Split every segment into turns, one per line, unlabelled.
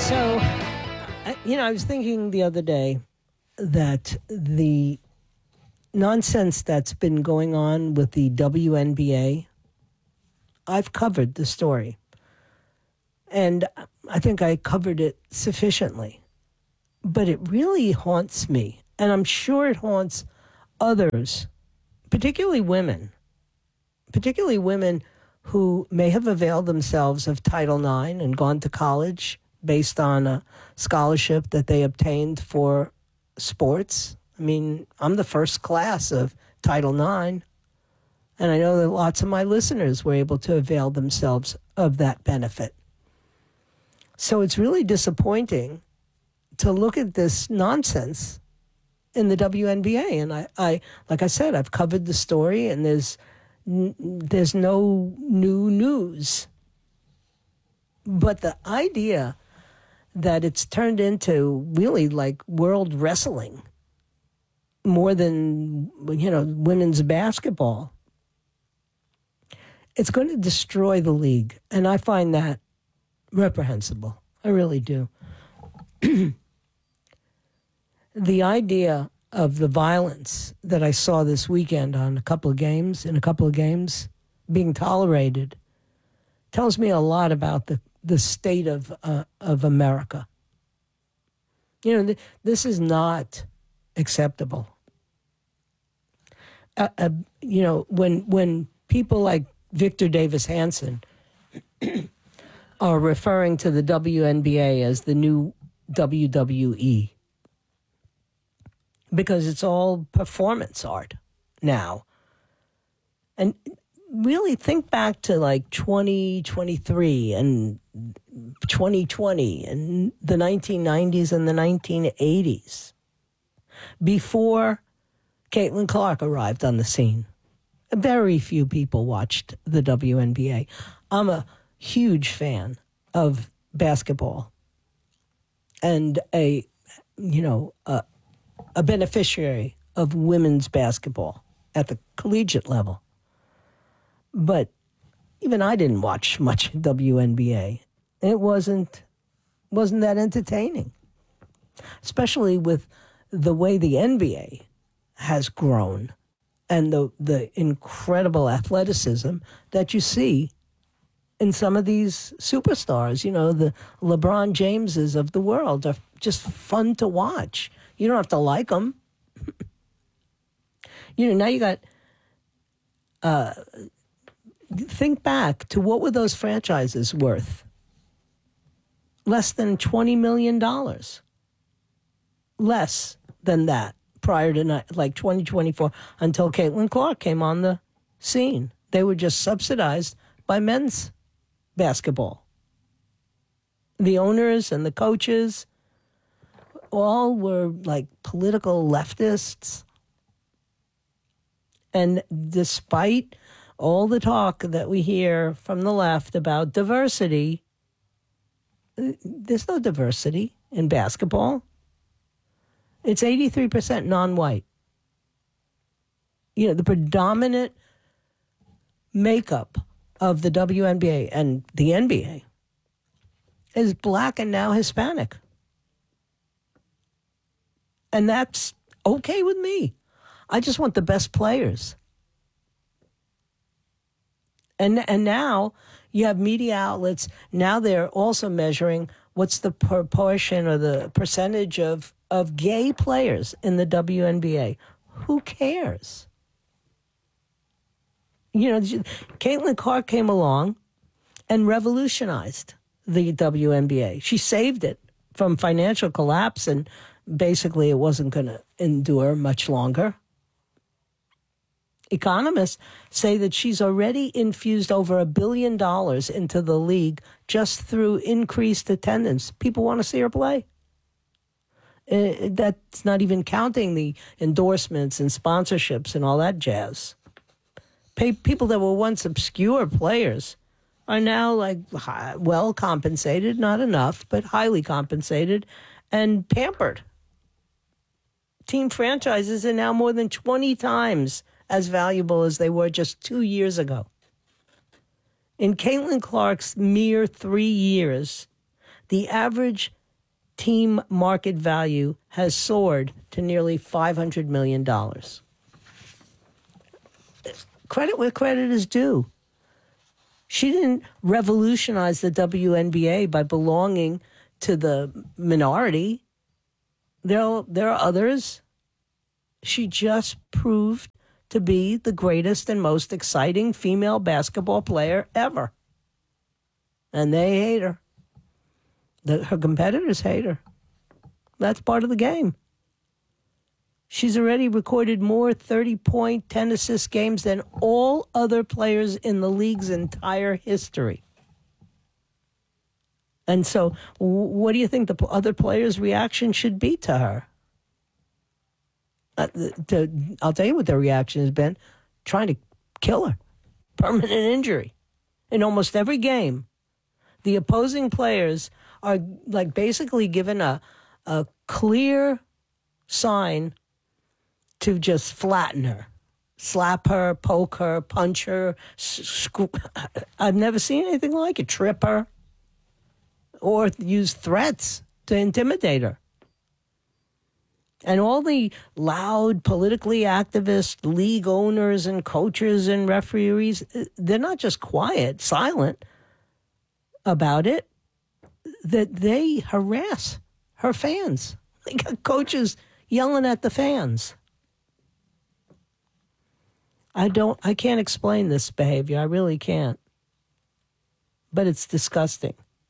So, I was thinking the other day that the nonsense that's been going on with the WNBA, I've covered the story. And I think I covered it sufficiently. But it really haunts me. And I'm sure it haunts others, particularly women who may have availed themselves of Title IX and gone to college based on a scholarship that they obtained for sports. I mean, I'm the first class of Title IX, and I know that lots of my listeners were able to avail themselves of that benefit. So it's really disappointing to look at this nonsense in the WNBA. And I like I said, I've covered the story, and there's no new news. But the idea that it's turned into really like world wrestling more than, women's basketball, it's going to destroy the league. And I find that reprehensible. I really do. The idea of the violence that I saw this weekend in a couple of games being tolerated tells me a lot about the state of America. This is not acceptable. When people like Victor Davis Hanson are referring to the WNBA as the new WWE, because it's all performance art now. And really think back to like 2023 and 2020 and the 1990s and the 1980s, before Caitlin Clark arrived on the scene. Very few people watched the WNBA. I'm a huge fan of basketball and a beneficiary of women's basketball at the collegiate level. But even I didn't watch much WNBA. It wasn't that entertaining, especially with the way the NBA has grown and the incredible athleticism that you see in some of these superstars. The LeBron Jameses of the world are just fun to watch. You don't have to like them. Now you got... think back to what were those franchises worth? Less than $20 million. Less than that prior to 2024, until Caitlin Clark came on the scene. They were just subsidized by men's basketball. The owners and the coaches all were like political leftists. And despite all the talk that we hear from the left about diversity, there's no diversity in basketball. It's 83% non-white. The predominant makeup of the WNBA and the NBA is black and now Hispanic. And that's okay with me. I just want the best players. And now you have media outlets. Now they're also measuring what's the proportion or the percentage of gay players in the WNBA. Who cares? Caitlin Clark came along and revolutionized the WNBA. She saved it from financial collapse, and basically it wasn't going to endure much longer. Economists say that she's already infused over $1 billion into the league just through increased attendance. People want to see her play. That's not even counting the endorsements and sponsorships and all that jazz. People that were once obscure players are now well compensated, not enough, but highly compensated and pampered. Team franchises are now more than 20 times as valuable as they were just 2 years ago. In Caitlin Clark's mere 3 years, The average team market value has soared to nearly $500 million. Credit where credit is due. She didn't revolutionize the WNBA by belonging to the minority. There are others. She just proved to be the greatest and most exciting female basketball player ever. And they hate her. Her competitors hate her. That's part of the game. She's already recorded more 30-point, 10-assist games than all other players in the league's entire history. And so what do you think the other players' reaction should be to her? I'll tell you what their reaction has been. Trying to kill her. Permanent injury. In almost every game, the opposing players are like basically given a clear sign to just flatten her. Slap her, poke her, punch her. I've never seen anything like it. Trip her. Or use threats to intimidate her. And all the loud, politically activist league owners and coaches and referees, they're not just quiet, silent about it, that they harass her fans. They got coaches yelling at the fans. I can't explain this behavior. I really can't. But it's disgusting.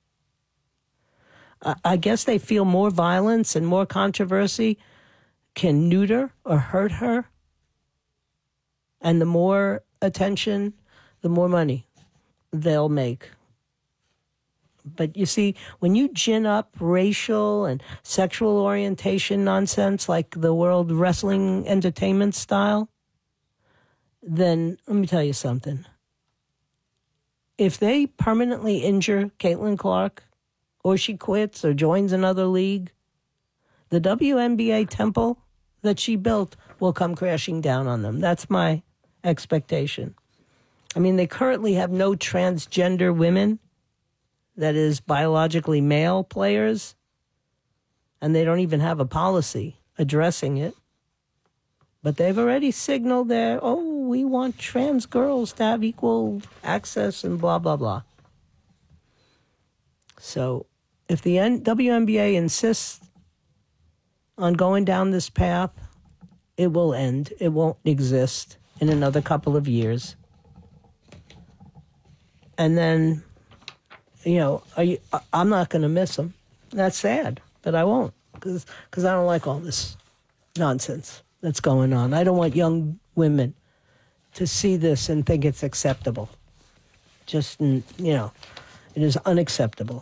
I guess they feel more violence and more controversy can neuter or hurt her. And the more attention, the more money they'll make. But you see, when you gin up racial and sexual orientation nonsense like the World Wrestling Entertainment style, then let me tell you something. If they permanently injure Caitlin Clark, or she quits or joins another league, the WNBA temple that she built will come crashing down on them. That's my expectation. I mean, they currently have no transgender women, that is, biologically male players, and they don't even have a policy addressing it. But they've already signaled we want trans girls to have equal access and blah, blah, blah. So if the WNBA insists on going down this path, it will end. It won't exist in another couple of years. And then, I'm not going to miss them. That's sad, but I won't because I don't like all this nonsense that's going on. I don't want young women to see this and think it's acceptable. It is unacceptable.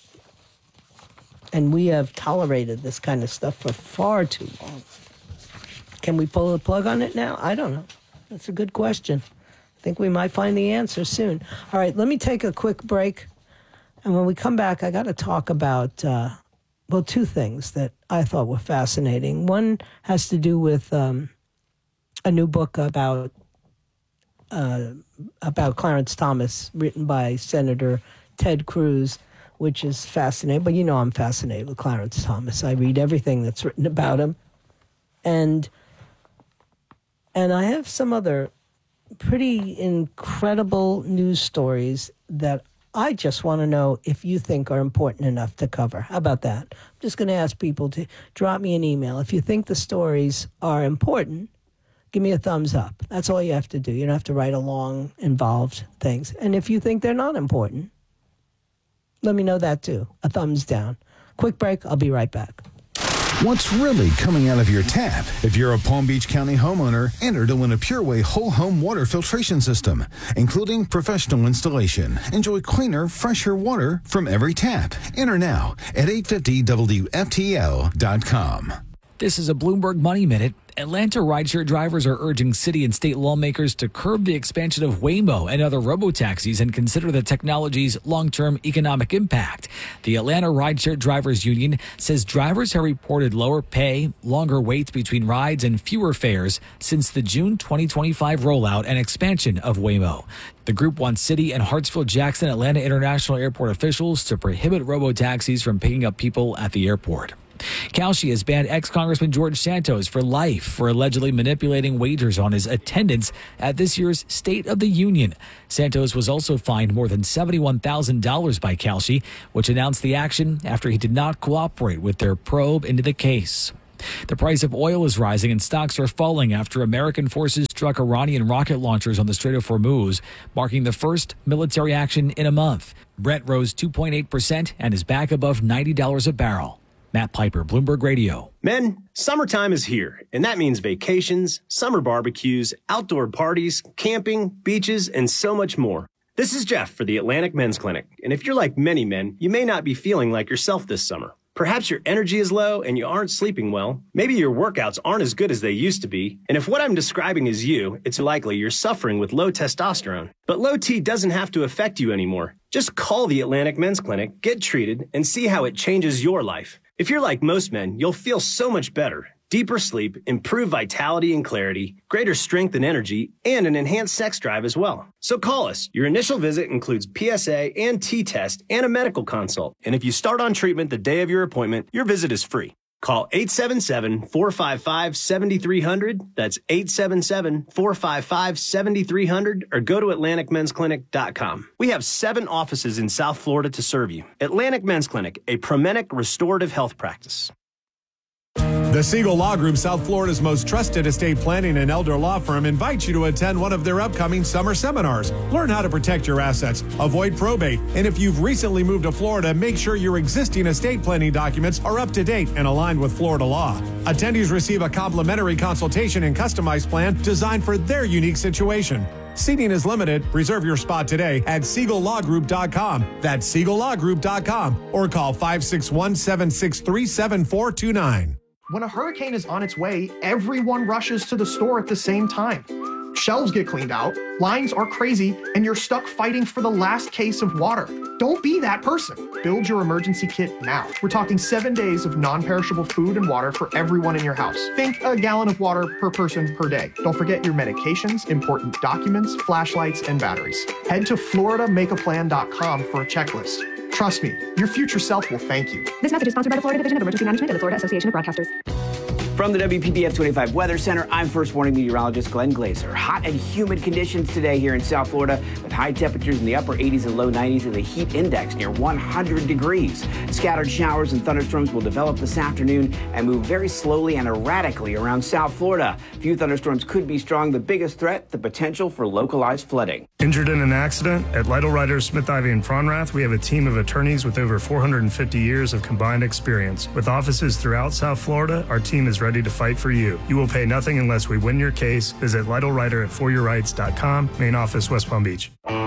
And we have tolerated this kind of stuff for far too long. Can we pull the plug on it now? I don't know. That's a good question. I think we might find the answer soon. All right, let me take a quick break. And when we come back, I got to talk about, two things that I thought were fascinating. One has to do with a new book about Clarence Thomas, written by Senator Ted Cruz, which is fascinating. But I'm fascinated with Clarence Thomas. I read everything that's written about him. And I have some other pretty incredible news stories that I just want to know if you think are important enough to cover. How about that? I'm just going to ask people to drop me an email. If you think the stories are important, give me a thumbs up. That's all you have to do. You don't have to write long, involved things. And if you think they're not important, let me know that too. A thumbs down. Quick break. I'll be right back.
What's really coming out of your tap? If you're a Palm Beach County homeowner, enter to win a PureWay whole home water filtration system, including professional installation. Enjoy cleaner, fresher water from every tap. Enter now at 850WFTL.com.
This is a Bloomberg Money Minute Atlanta rideshare drivers are urging city and state lawmakers to curb the expansion of Waymo and other robotaxis and consider the technology's long-term economic impact. The Atlanta Rideshare Drivers Union says drivers have reported lower pay, longer waits between rides, and fewer fares since the June 2025 rollout and expansion of Waymo. The group wants city and Hartsfield-Jackson Atlanta International Airport officials to prohibit robotaxis from picking up people at the airport. Calci has banned ex-Congressman George Santos for life for allegedly manipulating wagers on his attendance at this year's State of the Union. Santos was also fined more than $71,000 by Calci, which announced the action after he did not cooperate with their probe into the case. The price of oil is rising and stocks are falling after American forces struck Iranian rocket launchers on the Strait of Hormuz, marking the first military action in a month. Brent rose 2.8% and is back above $90 a barrel. Matt Piper, Bloomberg Radio.
Men, summertime is here, and that means vacations, summer barbecues, outdoor parties, camping, beaches, and so much more. This is Jeff for the Atlantic Men's Clinic, and if you're like many men, you may not be feeling like yourself this summer. Perhaps your energy is low and you aren't sleeping well. Maybe your workouts aren't as good as they used to be. And if what I'm describing is you, it's likely you're suffering with low testosterone. But low T doesn't have to affect you anymore. Just call the Atlantic Men's Clinic, get treated, and see how it changes your life. If you're like most men, you'll feel so much better. Deeper sleep, improved vitality and clarity, greater strength and energy, and an enhanced sex drive as well. So call us. Your initial visit includes PSA and T-test and a medical consult. And if you start on treatment the day of your appointment, your visit is free. Call 877-455-7300. That's 877-455-7300 or go to AtlanticMen'sClinic.com. We have 7 offices in South Florida to serve you. Atlantic Men's Clinic, a Promenic restorative health practice.
The Siegel Law Group, South Florida's most trusted estate planning and elder law firm, invites you to attend one of their upcoming summer seminars. Learn how to protect your assets, avoid probate, and if you've recently moved to Florida, make sure your existing estate planning documents are up to date and aligned with Florida law. Attendees receive a complimentary consultation and customized plan designed for their unique situation. Seating is limited. Reserve your spot today at SiegelLawGroup.com. That's SiegelLawGroup.com or call 561-763-7429.
When a hurricane is on its way, everyone rushes to the store at the same time. Shelves get cleaned out, lines are crazy, and you're stuck fighting for the last case of water. Don't be that person. Build your emergency kit now. We're talking 7 days of non-perishable food and water for everyone in your house. Think a gallon of water per person per day. Don't forget your medications, important documents, flashlights, and batteries. Head to FloridaMakeAPlan.com for a checklist. Trust me, your future self will thank you.
This message is sponsored by the Florida Division of Emergency Management and the Florida Association of Broadcasters.
From the WPBF 25 Weather Center, I'm First Warning Meteorologist Glenn Glazer. Hot and humid conditions today here in South Florida with high temperatures in the upper 80s and low 90s and the heat index near 100 degrees. Scattered showers and thunderstorms will develop this afternoon and move very slowly and erratically around South Florida. Few thunderstorms could be strong. The biggest threat, the potential for localized flooding.
Injured in an accident? At Lytle Writers, Smith, Ivey, and Fronrath, we have a team of attorneys with over 450 years of combined experience. With offices throughout South Florida, our team is ready to fight for you. You will pay nothing unless we win your case. Visit Lytle Writer at foryourrights.com. Main office, West Palm Beach.